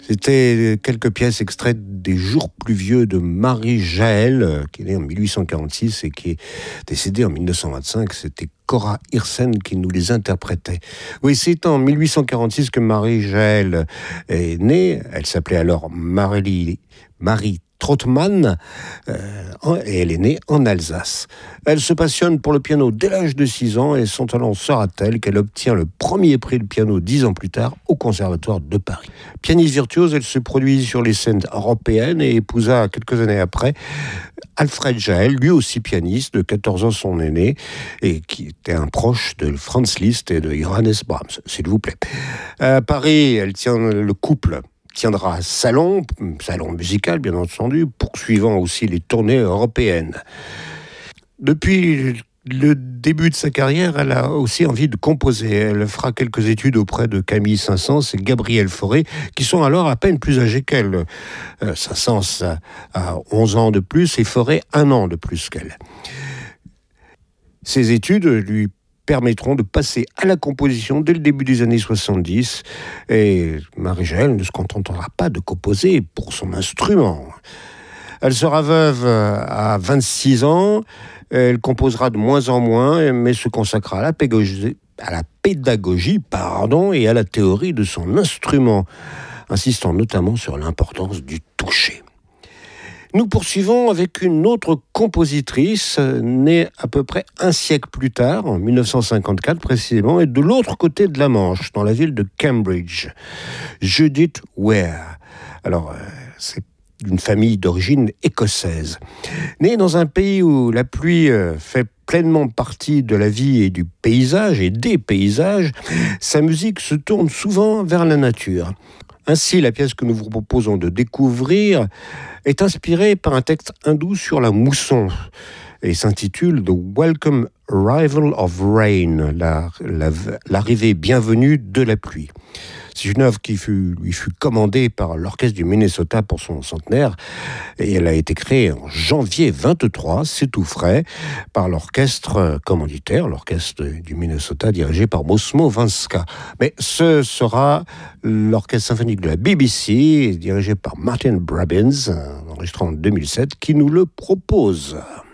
C'était quelques pièces extraites des Jours pluvieux de Marie Jaël, qui est née en 1846 et qui est décédée en 1925. C'était Cora Hirsen qui nous les interprétait. Oui, c'est en 1846 que Marie Jaël est née. Elle s'appelait alors Marie Trottmann, et elle est née en Alsace. Elle se passionne pour le piano dès l'âge de 6 ans et son talent sera tel qu'elle obtient le premier prix de piano 10 ans plus tard au Conservatoire de Paris. Pianiste virtuose, elle se produit sur les scènes européennes et épousa quelques années après Alfred Jaël, lui aussi pianiste, de 14 ans son aîné, et qui était un proche de Franz Liszt et de Johannes Brahms, s'il vous plaît. À Paris, elle tient le couple tiendra salon musical bien entendu, poursuivant aussi les tournées européennes. Depuis le début de sa carrière, elle a aussi envie de composer. Elle fera quelques études auprès de Camille Saint-Saëns et Gabriel Fauré, qui sont alors à peine plus âgés qu'elle. Saint-Saëns a 11 ans de plus et Fauré 1 an de plus qu'elle. Ces études lui permettront de passer à la composition dès le début des années 70. Et Marie-Jaël ne se contentera pas de composer pour son instrument. Elle sera veuve à 26 ans. Elle composera de moins en moins, mais se consacrera à la pédagogie, et à la théorie de son instrument, insistant notamment sur l'importance du toucher. Nous poursuivons avec une autre compositrice, née à peu près un siècle plus tard, en 1954 précisément, et de l'autre côté de la Manche, dans la ville de Cambridge, Judith Ware. Alors, c'est d'une famille d'origine écossaise. Née dans un pays où la pluie fait pleinement partie de la vie et du paysage, et des paysages, sa musique se tourne souvent vers la nature. Ainsi, la pièce que nous vous proposons de découvrir est inspirée par un texte hindou sur la mousson et s'intitule « The Welcome Arrival of Rain », l'arrivée bienvenue de la pluie. C'est une œuvre qui lui fut commandée par l'Orchestre du Minnesota pour son centenaire et elle a été créée en janvier 23, c'est tout frais, par l'orchestre commanditaire, l'Orchestre du Minnesota dirigé par Mosmo Vanska. Mais ce sera l'Orchestre symphonique de la BBC dirigé par Martin Brabbins, enregistré en 2007, qui nous le propose.